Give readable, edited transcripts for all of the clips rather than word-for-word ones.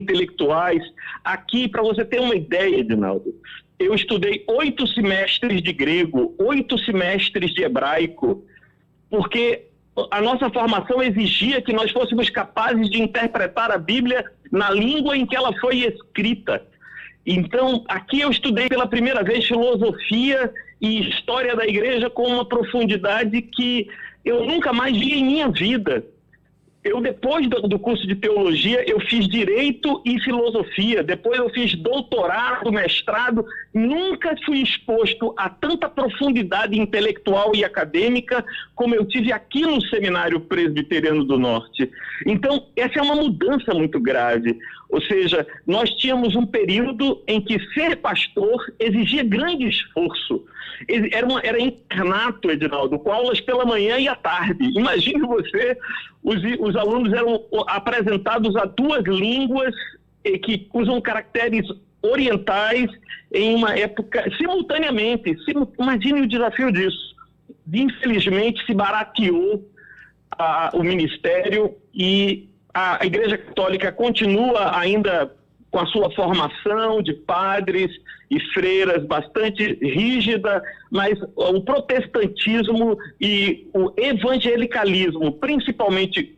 intelectuais. Aqui, para você ter uma ideia, Edinaldo, eu estudei 8 semestres de grego, 8 semestres de hebraico, porque a nossa formação exigia que nós fôssemos capazes de interpretar a Bíblia na língua em que ela foi escrita. Então, aqui eu estudei pela primeira vez filosofia e história da igreja com uma profundidade que eu nunca mais vi em minha vida. Eu, depois do curso de teologia, eu fiz direito e filosofia, depois eu fiz doutorado, mestrado, nunca fui exposto a tanta profundidade intelectual e acadêmica como eu tive aqui no Seminário Presbiteriano do Norte. Então, essa é uma mudança muito grave. Ou seja, nós tínhamos um período em que ser pastor exigia grande esforço. Era internato, Edinaldo, com aulas pela manhã e à tarde. Imagine você, os alunos eram apresentados a 2 línguas que usam caracteres orientais em uma época, simultaneamente. Imagine o desafio disso. Infelizmente, se barateou o ministério e a Igreja Católica continua ainda com a sua formação de padres e freiras bastante rígida, mas o protestantismo e o evangelicalismo, principalmente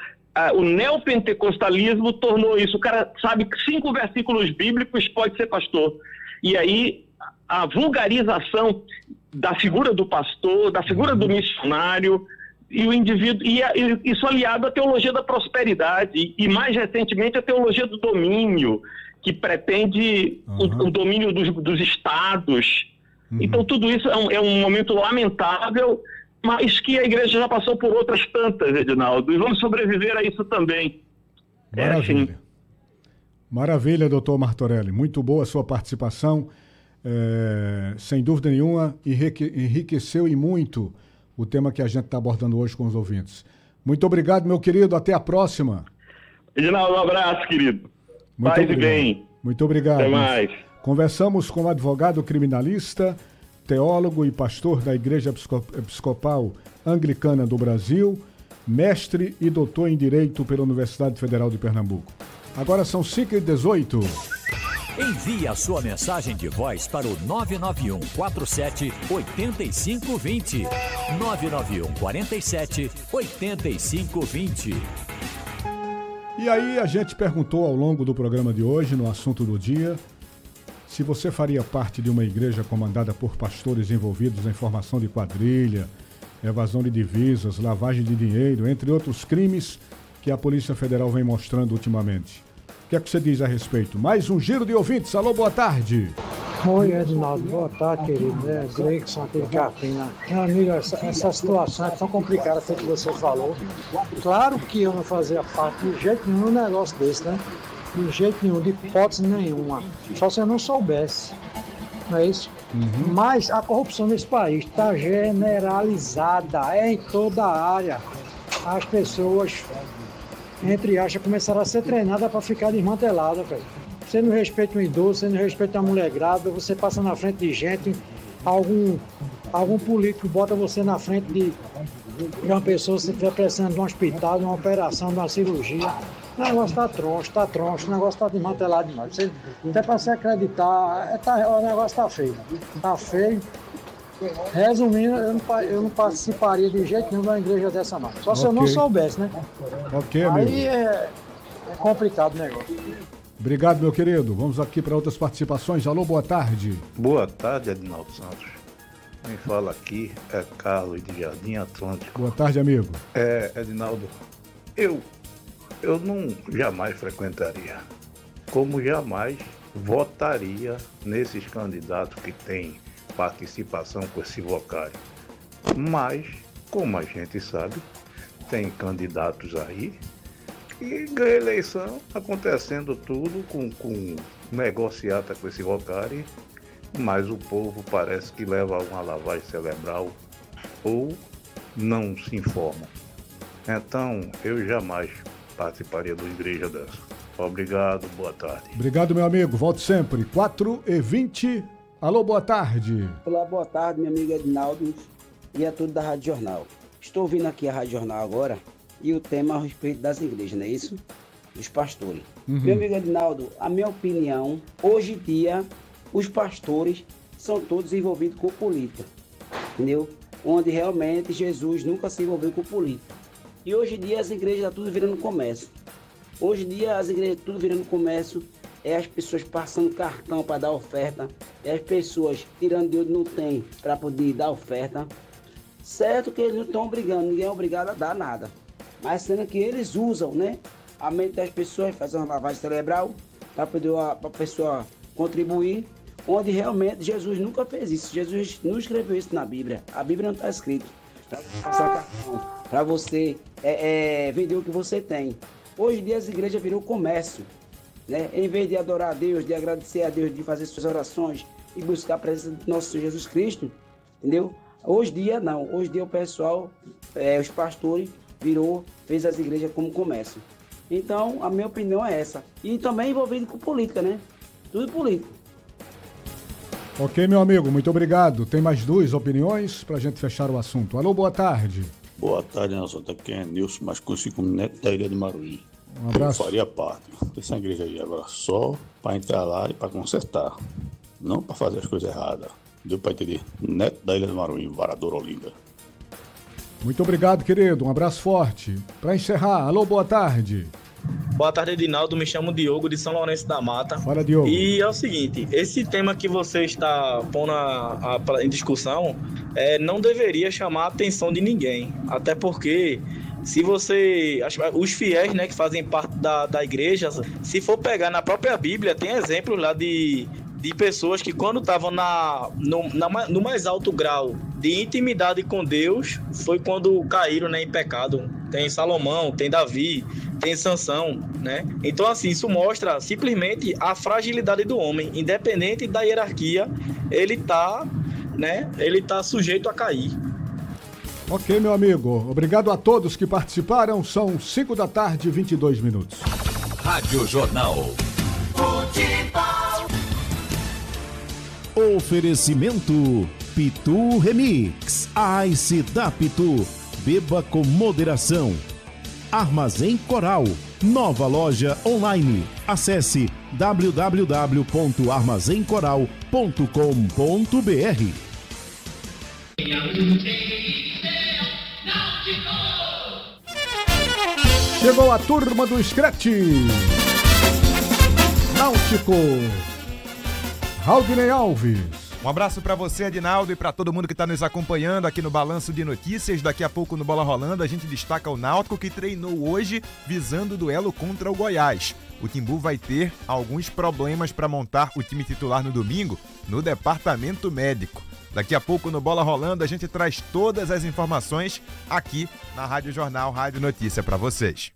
o neopentecostalismo, tornou isso. O cara sabe que 5 versículos bíblicos pode ser pastor. E aí a vulgarização da figura do pastor, da figura do missionário, e o indivíduo, e isso aliado à teologia da prosperidade, e mais recentemente a teologia do domínio, que pretende o domínio dos estados. Então tudo isso é um momento lamentável, mas que a igreja já passou por outras tantas, Edinaldo, e vamos sobreviver a isso também. Maravilha. Assim. Maravilha, doutor Martorelli, muito boa a sua participação, sem dúvida nenhuma, enriqueceu e muito o tema que a gente está abordando hoje com os ouvintes. Muito obrigado, meu querido. Até a próxima. Reginaldo, um abraço, querido. Muito Paz obrigado. E bem. Muito obrigado. Até mais. Conversamos com o advogado criminalista, teólogo e pastor da Igreja Episcopal Anglicana do Brasil, mestre e doutor em Direito pela Universidade Federal de Pernambuco. Agora são 5h18. Envie a sua mensagem de voz para o 991 47 8520. 991 47 8520. E aí a gente perguntou ao longo do programa de hoje, no assunto do dia, se você faria parte de uma igreja comandada por pastores envolvidos em formação de quadrilha, evasão de divisas, lavagem de dinheiro, entre outros crimes que a Polícia Federal vem mostrando ultimamente. O que é que você diz a respeito? Mais um giro de ouvintes. Alô, boa tarde. Oi, Edinaldo. Boa tarde, querido. Gregson aqui de Carpina. Meu amigo, essa situação é tão complicada feito que você falou. Claro que eu não fazia parte de jeito nenhum de um negócio desse, né? De jeito nenhum, de hipótese nenhuma. Só se eu não soubesse. Não é isso? Mas a corrupção nesse país está generalizada. É em toda a área. As pessoas, entre aspas, começaram a ser treinadas para ficar desmanteladas, velho. Você não respeita um idoso, você não respeita uma mulher grávida, você passa na frente de gente, algum político bota você na frente de uma pessoa, se estiver precisando de um hospital, de uma operação, de uma cirurgia. O negócio está troncho, o negócio está desmantelado demais. Você, até para se acreditar, o negócio está feio. Está feio. Resumindo, eu não participaria de jeito nenhum de uma igreja dessa não. Só se eu não soubesse, né? Ok, amigo. Aí é complicado o negócio. Obrigado, meu querido. Vamos aqui para outras participações. Alô, boa tarde. Boa tarde, Edinaldo Santos. Quem fala aqui é Carlos de Jardim Atlântico. Boa tarde, amigo. Edinaldo, eu não jamais frequentaria, como jamais votaria nesses candidatos que têm participação com esse vocário. Mas, como a gente sabe, tem candidatos aí que ganham eleição acontecendo tudo com negociata com esse vocário, mas o povo parece que leva a uma lavagem cerebral ou não se informa. Então, eu jamais participaria de uma igreja dessa. Obrigado, boa tarde. Obrigado, meu amigo. Volte sempre. 4h20. Alô, boa tarde. Olá, boa tarde, meu amigo Edinaldo e a tudo da Rádio Jornal. Estou ouvindo aqui a Rádio Jornal agora e o tema a respeito das igrejas, não é isso? Dos pastores. Meu amigo Edinaldo, a minha opinião, hoje em dia, os pastores são todos envolvidos com política, entendeu? Onde realmente Jesus nunca se envolveu com política. E hoje em dia as igrejas estão tudo virando comércio. Hoje em dia as igrejas tudo virando comércio, é as pessoas passando cartão para dar oferta, é as pessoas tirando de onde não tem para poder dar oferta. Certo que eles não estão obrigando, ninguém é obrigado a dar nada. Mas sendo que eles usam, né, a mente das pessoas, fazer uma lavagem cerebral para poder a pessoa contribuir, onde realmente Jesus nunca fez isso. Jesus não escreveu isso na Bíblia. A Bíblia não está escrito para passar cartão, para você vender o que você tem. Hoje em dia as igrejas viram comércio, né? Em vez de adorar a Deus, de agradecer a Deus, de fazer suas orações e buscar a presença do nosso Senhor Jesus Cristo, entendeu? Hoje em dia não. Hoje em dia o pessoal, os pastores, fez as igrejas como comércio. Então, a minha opinião é essa. E também envolvido com política, né? Tudo político. Ok, meu amigo, muito obrigado. Tem mais duas opiniões para a gente fechar o assunto. Alô, boa tarde. Boa tarde, Nelson. Aqui é Nilson, mas conhecido como Neto da Ilha de Maruí. Um abraço. Eu faria parte dessa igreja aí agora, só para entrar lá e para consertar. Não para fazer as coisas erradas. Deu para entender? Neto da Ilha de Maruí, Varador Olinda. Muito obrigado, querido. Um abraço forte. Para encerrar, alô, boa tarde. Boa tarde, Edinaldo. Me chamo Diogo, de São Lourenço da Mata. Fala, Diogo. E é o seguinte, esse tema que você está pondo em discussão não deveria chamar a atenção de ninguém. Até porque, se você... Os fiéis, né, que fazem parte da igreja, se for pegar na própria Bíblia, tem exemplos lá de pessoas que quando estavam no mais alto grau de intimidade com Deus, foi quando caíram, né, em pecado. Tem Salomão, tem Davi, tem Sansão, né? Então, assim, isso mostra simplesmente a fragilidade do homem. Independente da hierarquia, ele tá sujeito a cair. Ok, meu amigo. Obrigado a todos que participaram. São 5h22. Rádio Jornal. Oferecimento Pitu Remix. Ice da Pitu. Beba com moderação. Armazém Coral. Nova loja online. Acesse www.armazencoral.com.br. Chegou a turma do Scratch. Náutico. Raudinei Alves. Um abraço para você, Edinaldo, e para todo mundo que está nos acompanhando aqui no Balanço de Notícias. Daqui a pouco no Bola Rolando a gente destaca o Náutico, que treinou hoje visando o duelo contra o Goiás. O Timbu vai ter alguns problemas para montar o time titular no domingo no departamento médico. Daqui a pouco no Bola Rolando a gente traz todas as informações aqui na Rádio Jornal, Rádio Notícia para vocês.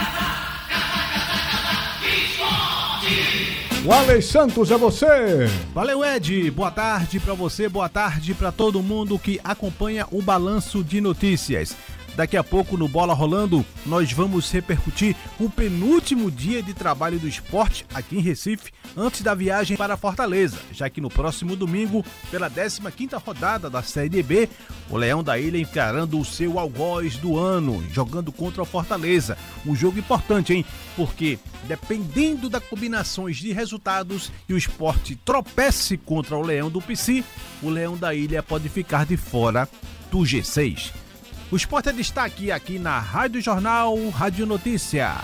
O Alex Santos é você. Valeu, Ed. Boa tarde para você, boa tarde para todo mundo que acompanha o Balanço de Notícias. Daqui a pouco no Bola Rolando nós vamos repercutir o penúltimo dia de trabalho do esporte aqui em Recife antes da viagem para Fortaleza, já que no próximo domingo, pela 15ª rodada da Série B, o Leão da Ilha encarando o seu algoz do ano, jogando contra o Fortaleza. Um jogo importante, hein? Porque dependendo das combinações de resultados e o esporte tropece contra o Leão do Pici, o Leão da Ilha pode ficar de fora do G6. O esporte é destaque aqui na Rádio Jornal, Rádio Notícia.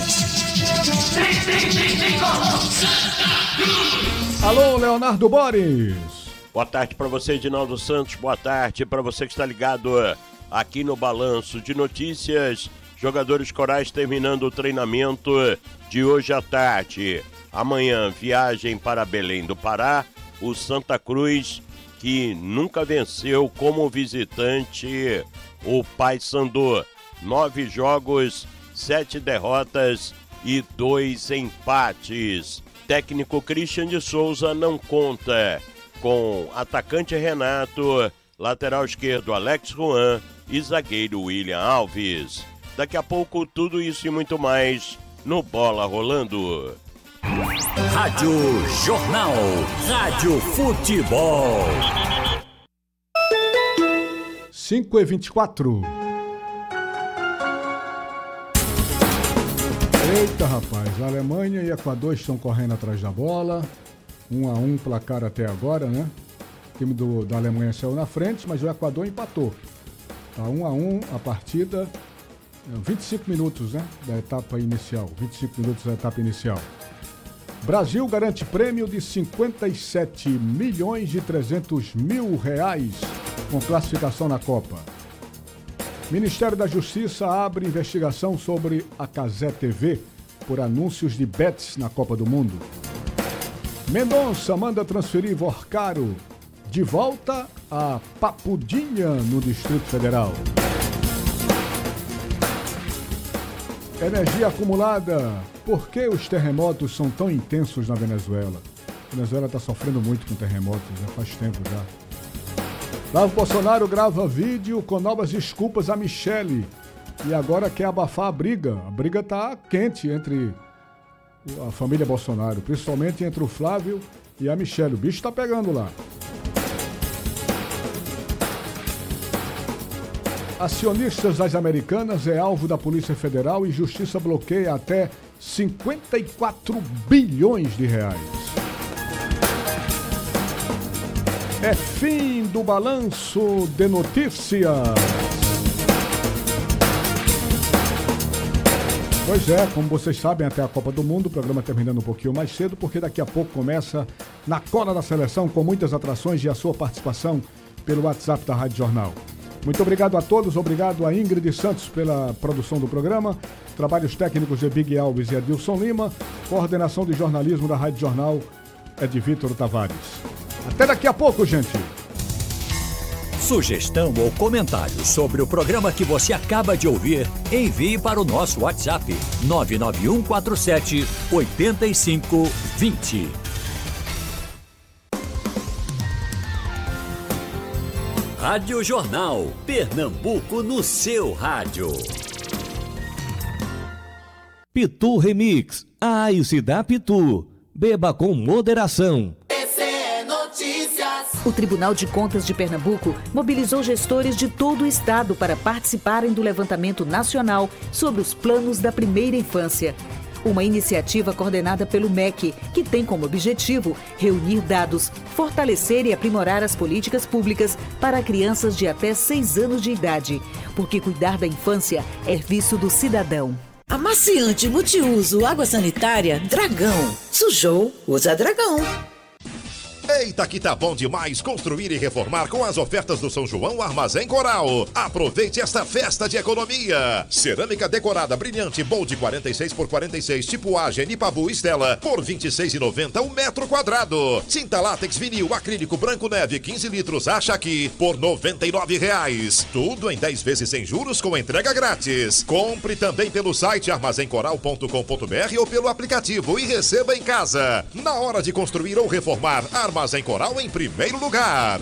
Alô, Leonardo Boris. Boa tarde para você, Edinaldo Santos. Boa tarde para você que está ligado aqui no Balanço de Notícias. Jogadores corais terminando o treinamento de hoje à tarde. Amanhã, viagem para Belém do Pará. O Santa Cruz, que nunca venceu como visitante o Paysandu. 9 jogos, 7 derrotas e 2 empates. Técnico Christian de Souza não conta com atacante Renato, lateral esquerdo Alex Juan e zagueiro William Alves. Daqui a pouco tudo isso e muito mais no Bola Rolando. Rádio Jornal, Rádio Futebol. 5h24. Eita, rapaz, a Alemanha e Equador estão correndo atrás da bola. 1-1 placar até agora, né? O time da Alemanha saiu na frente, mas o Equador empatou. Tá 1-1 a partida. 25 minutos, né? Da etapa inicial. 25 minutos da etapa inicial. Brasil garante prêmio de 57.300.000 reais com classificação na Copa. Ministério da Justiça abre investigação sobre a Cazé TV por anúncios de bets na Copa do Mundo. Mendonça manda transferir Vorcaro de volta a Papudinha, no Distrito Federal. Energia acumulada. Por que os terremotos são tão intensos na Venezuela? A Venezuela está sofrendo muito com terremotos, já faz tempo já. Flávio Bolsonaro grava vídeo com novas desculpas a Michele e agora quer abafar a briga. A briga está quente entre a família Bolsonaro, principalmente entre o Flávio e a Michele. O bicho está pegando lá. Acionistas das Americanas é alvo da Polícia Federal e Justiça bloqueia até 54 bilhões de reais. É fim do balanço de notícias. Pois é, como vocês sabem, até a Copa do Mundo, o programa terminando um pouquinho mais cedo, porque daqui a pouco começa Na Cola da Seleção, com muitas atrações e a sua participação pelo WhatsApp da Rádio Jornal. Muito obrigado a todos, obrigado a Ingrid Santos pela produção do programa, trabalhos técnicos de Big Alves e Adilson Lima, coordenação de jornalismo da Rádio Jornal é de Vítor Tavares. Até daqui a pouco, gente! Sugestão ou comentário sobre o programa que você acaba de ouvir, envie para o nosso WhatsApp 99147-8520. Rádio Jornal, Pernambuco no seu rádio. Pitu Remix, a Ice da Pitu. Beba com moderação. O Tribunal de Contas de Pernambuco mobilizou gestores de todo o estado para participarem do levantamento nacional sobre os planos da primeira infância. Uma iniciativa coordenada pelo MEC, que tem como objetivo reunir dados, fortalecer e aprimorar as políticas públicas para crianças de até 6 anos de idade, porque cuidar da infância é vício do cidadão. Amaciante multiuso água sanitária Dragão. Sujou, usa Dragão. Eita, que tá bom demais construir e reformar com as ofertas do São João Armazém Coral. Aproveite esta festa de economia. Cerâmica decorada brilhante Bold 46 por 46 tipo A, Genipabu Estela por R$ 26,90 o metro quadrado. Tinta látex vinil acrílico branco neve 15 litros acha aqui por R$ 99,00. Tudo em 10 vezes sem juros com entrega grátis. Compre também pelo site armazencoral.com.br ou pelo aplicativo e receba em casa. Na hora de construir ou reformar, Armazém Coral em primeiro lugar.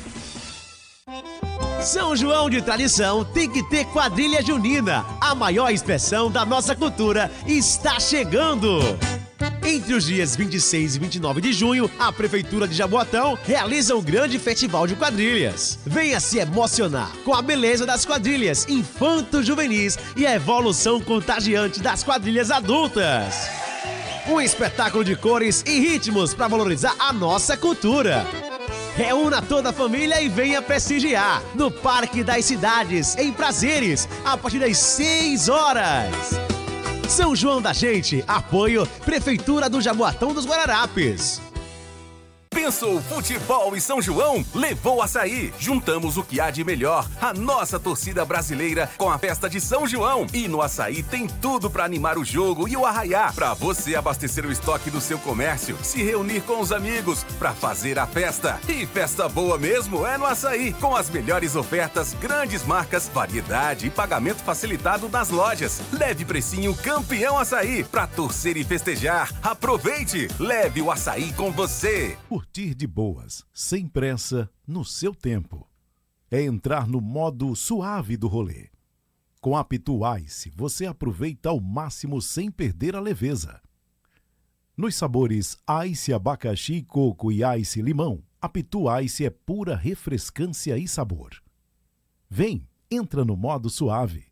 São João de tradição tem que ter quadrilha junina. A maior expressão da nossa cultura está chegando. Entre os dias 26 e 29 de junho, a Prefeitura de Jaboatão realiza um grande festival de quadrilhas. Venha se emocionar com a beleza das quadrilhas infanto-juvenis e a evolução contagiante das quadrilhas adultas. Um espetáculo de cores e ritmos para valorizar a nossa cultura. Reúna toda a família e venha prestigiar no Parque das Cidades, em Prazeres, a partir das 6 horas. São João da Gente, apoio Prefeitura do Jaboatão dos Guararapes. Pensou futebol e São João? Levou Açaí. Juntamos o que há de melhor, a nossa torcida brasileira com a festa de São João. E no Açaí tem tudo para animar o jogo e o arraiá, para você abastecer o estoque do seu comércio, se reunir com os amigos para fazer a festa. E festa boa mesmo é no Açaí, com as melhores ofertas, grandes marcas, variedade e pagamento facilitado nas lojas. Leve precinho campeão Açaí para torcer e festejar. Aproveite, leve o Açaí com você. Curtir de boas, sem pressa, no seu tempo. É entrar no modo suave do rolê. Com a Pitu Ice, você aproveita ao máximo sem perder a leveza. Nos sabores Ice abacaxi, coco e Ice limão, a Pitu Ice é pura refrescância e sabor. Vem, entra no modo suave.